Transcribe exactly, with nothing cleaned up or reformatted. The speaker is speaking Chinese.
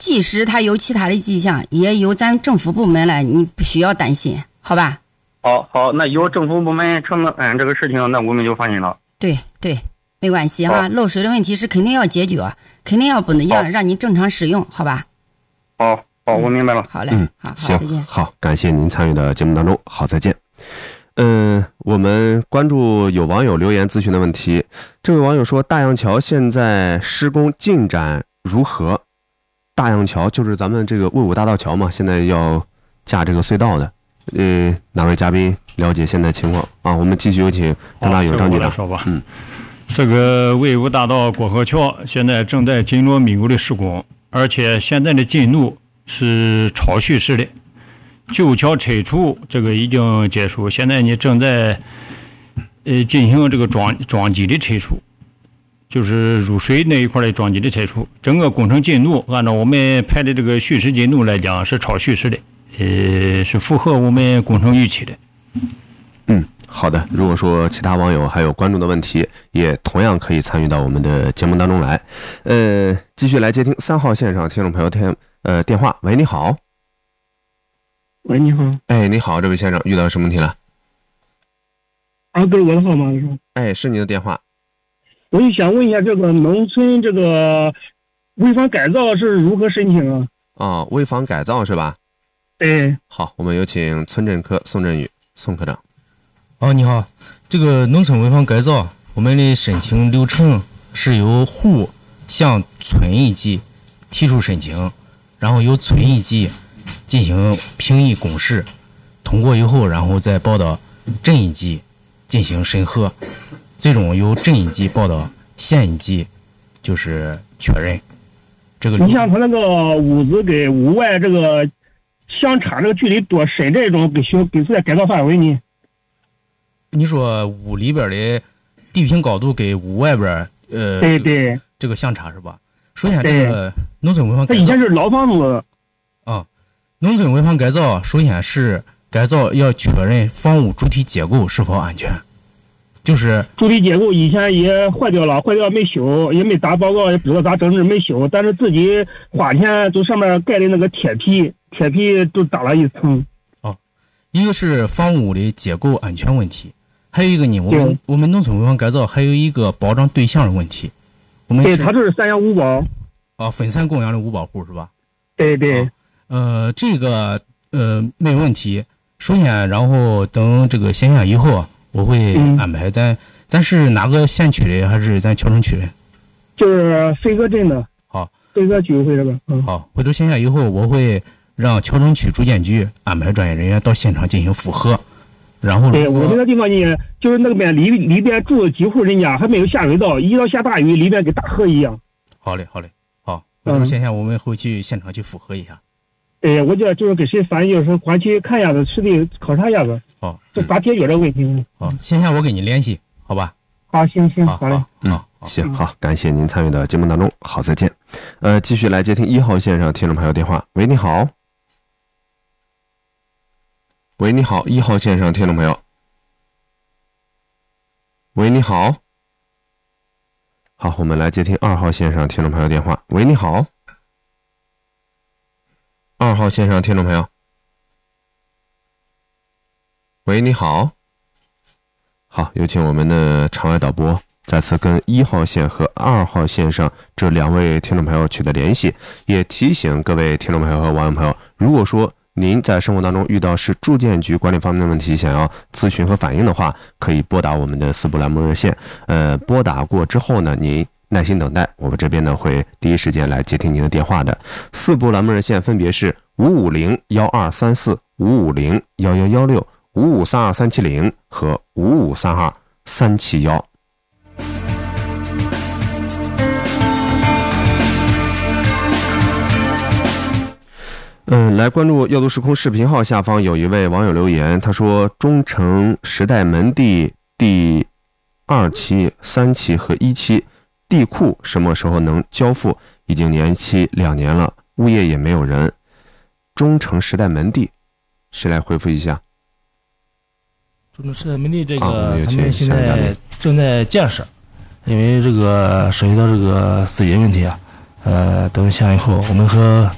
即使他有其他的迹象，也有咱政府部门来，你不需要担心，好吧？ 好好，那有政府部门承认这个事情，那我们就放心了。 对对，没关系哈，漏水的问题是肯定要解决，肯定要不能让让你正常使用，好吧？ 好，好，我明白了。 嗯、好嘞， 嗯， 好， 行， 再见。 好，感谢您参与的节目当中，好，再见。嗯，我们关注有网友留言咨询的问题。这位网友说，大杨桥现在施工进展如何？大杨桥就是咱们这个魏武大道桥嘛，现在要架这个隧道的。呃，哪位嘉宾了解现在情况啊？我们继续有请张大勇张局长说吧。 嗯， 这个魏武大道过河桥现在正在紧锣密鼓的施工，而且现在的进度是超叙事的。旧桥拆除这个已经结束，现在你正在呃进行这个桩桩基的拆除，就是入水那一块的桩基的拆除。整个工程进度按照我们排的这个叙事进度来讲是超叙事的，呃是符合我们工程预期的。 嗯，好的。如果说其他网友还有关注的问题，也同样可以参与到我们的节目当中来。呃，继续来接听三号线上听众朋友电呃电话。喂，你好。 喂，你好。 哎，你好，这位先生，遇到什么问题了？ 啊，对，我的号码是。 哎，是你的电话。 我就想问一下，这个农村这个危房改造是如何申请啊？ 啊，危房改造是吧？ 对。 好，我们有请村镇科宋振宇宋科长。 哦，你好，这个农村危房改造，我们的申请流程是由户向村一级提出申请，然后由村一级进行评议公示，通过以后，然后再报到镇一级进行审核，最终由镇一级报到县一级，就是确认。这个你像他那个屋子跟屋外这个相差这个距离多深，这种必须必须在改造范围呢？ 你说屋里边的地平高度跟屋外边呃， 对对， 这个相差是吧？首先，这个农村危房改造， 它以前是老房子。 啊，农村危房改造，首先是改造要确认房屋主体结构是否安全，就是主体结构以前也坏掉了，坏掉没修，也没打报告，也不知道咋整治没修，但是自己花钱就上面盖的那个铁皮，铁皮都搭了一层。 哦，一个是房屋的结构安全问题。还有一个呢，我们我们农村危房改造还有一个保障对象的问题。我们对，它这是三养五保。 啊，分散供养的五保户是吧？ 对对。 啊、呃，这个呃没问题。首先，然后等这个线下以后，我会安排咱、嗯、咱是哪个县区的，还是咱谯城区的？ 就是飞鹤镇的。 好， 飞鹤居委会这个。嗯。 好，回头线下以后，我会让谯城区住建局安排专业人员到现场进行复核。然后， 对我这个地方呢，就是那边里里边住几户人家还没有下水道，一到下大雨，里边跟大河一样。 好嘞，好嘞，好，回头线下我们会去现场去复核一下。 哎，我觉得就是跟谁反映，就是管去看一下子，实地考察一下子。 好， 就咋解决这个问题？ 好，线下我跟你联系，好吧？ 好，行行， 好嘞， 嗯，行，好，感谢您参与到节目当中，好，再见。呃，继续来接听一号线上听众朋友电话。喂，你好。喂，你好，一号线上听众朋友。喂，你好。好，我们来接听二号线上听众朋友电话。喂，你好。二号线上听众朋友。喂，你好。好，有请我们的场外导播再次跟一号线和二号线上这两位听众朋友取得联系，也提醒各位听众朋友和网友朋友，如果说您在生活当中遇到是住建局管理方面的问题，想要咨询和反映的话，可以拨打我们的四部栏目热线。呃，拨打过之后呢，您耐心等待，我们这边呢会第一时间来接听您的电话的。四部栏目热线分别是五五零幺二三四、五五零幺幺幺六、五五三二三七零和五五三二三七幺。嗯，来关注耀都时空视频号下方有一位网友留言，他说中城时代门第第二期、三期和一期地库什么时候能交付？已经年期两年了，物业也没有人。中城时代门第，谁来回复一下？ 中城时代门第这个、啊、他们现在正在建设，因为这个涉及到这个资金问题啊，呃，等下以后我们和